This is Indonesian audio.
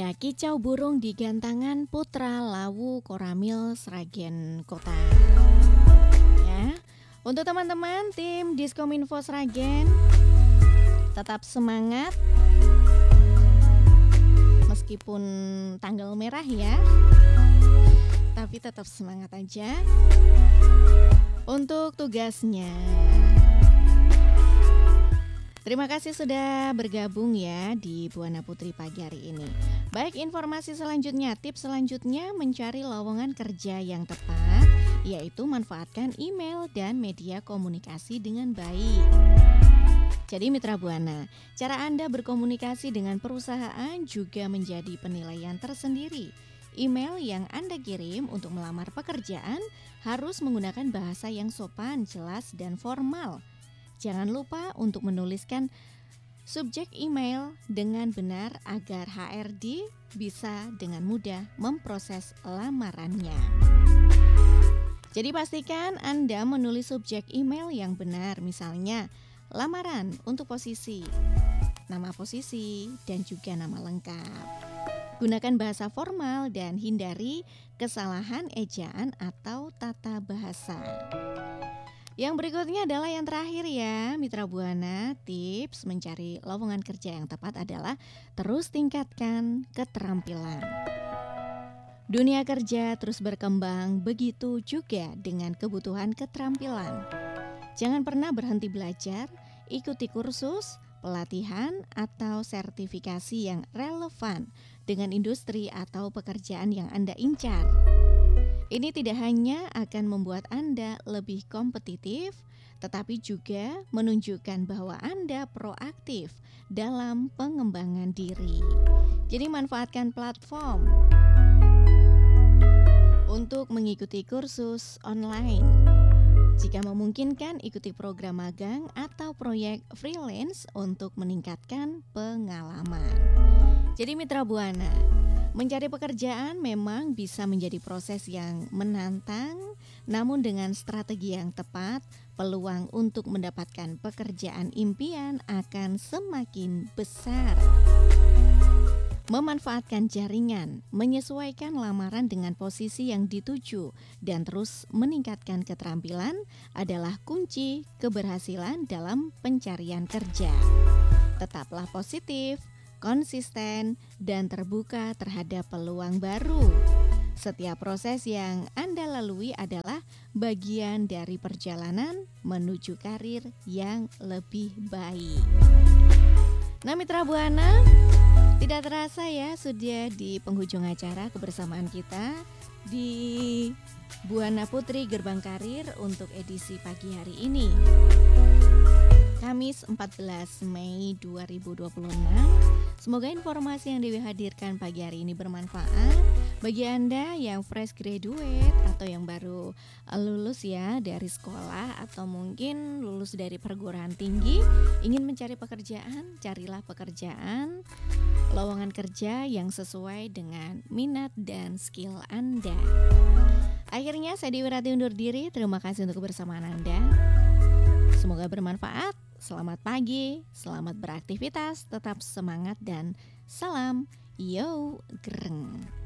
Ya, kicau burung di gantangan Putra Lawu Koramil Sragen Kota. Ya, untuk teman-teman tim Diskominfo Sragen, tetap semangat meskipun tanggal merah ya, tapi tetap semangat aja untuk tugasnya. Terima kasih sudah bergabung ya di Buana Putri pagi hari ini. Baik, informasi selanjutnya, tips selanjutnya mencari lowongan kerja yang tepat, yaitu manfaatkan email dan media komunikasi dengan baik. Jadi Mitra Buana, cara Anda berkomunikasi dengan perusahaan juga menjadi penilaian tersendiri. Email yang Anda kirim untuk melamar pekerjaan harus menggunakan bahasa yang sopan, jelas, dan formal. Jangan lupa untuk menuliskan subjek email dengan benar agar HRD bisa dengan mudah memproses lamarannya. Jadi pastikan Anda menulis subjek email yang benar, misalnya lamaran untuk posisi, nama posisi, dan juga nama lengkap. Gunakan bahasa formal dan hindari kesalahan ejaan atau tata bahasa. Yang berikutnya adalah yang terakhir ya, Mitra Buana. Tips mencari lowongan kerja yang tepat adalah terus tingkatkan keterampilan. Dunia kerja terus berkembang, begitu juga dengan kebutuhan keterampilan. Jangan pernah berhenti belajar, ikuti kursus, pelatihan, atau sertifikasi yang relevan dengan industri atau pekerjaan yang Anda incar. Ini tidak hanya akan membuat Anda lebih kompetitif, tetapi juga menunjukkan bahwa Anda proaktif dalam pengembangan diri. Jadi manfaatkan platform untuk mengikuti kursus online. Jika memungkinkan, ikuti program magang atau proyek freelance untuk meningkatkan pengalaman. Jadi Mitra Buana, mencari pekerjaan memang bisa menjadi proses yang menantang, namun dengan strategi yang tepat, peluang untuk mendapatkan pekerjaan impian akan semakin besar. Memanfaatkan jaringan, menyesuaikan lamaran dengan posisi yang dituju, dan terus meningkatkan keterampilan adalah kunci keberhasilan dalam pencarian kerja. Tetaplah positif, konsisten, dan terbuka terhadap peluang baru. Setiap proses yang Anda lalui adalah bagian dari perjalanan menuju karir yang lebih baik. Nah Mitra Buana, tidak terasa ya sudah di penghujung acara kebersamaan kita di Buana Putri Gerbang Karir untuk edisi pagi hari ini. Kamis 14 Mei 2026. Semoga informasi yang Dewi hadirkan pagi hari ini bermanfaat bagi Anda yang fresh graduate atau yang baru lulus ya dari sekolah atau mungkin lulus dari perguruan tinggi, ingin mencari pekerjaan, carilah pekerjaan, lowongan kerja yang sesuai dengan minat dan skill Anda. Akhirnya saya Dewi Rati undur diri, terima kasih untuk kebersamaan Anda. Semoga bermanfaat. Selamat pagi, selamat beraktivitas, tetap semangat dan salam yo greng.